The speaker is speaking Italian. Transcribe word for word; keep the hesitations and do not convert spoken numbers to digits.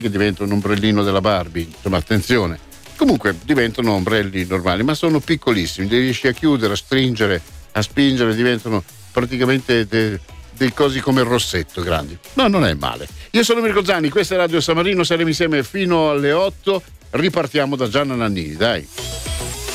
che diventa un ombrellino della Barbie, insomma attenzione. Comunque diventano ombrelli normali, ma sono piccolissimi, li riesci a chiudere, a stringere, a spingere, diventano praticamente de, dei cosi come il rossetto grandi. No, non è male. Io sono Mirko Zanni, questa è Radio San Marino, saremo insieme fino alle otto. Ripartiamo da Gianna Nannini, dai.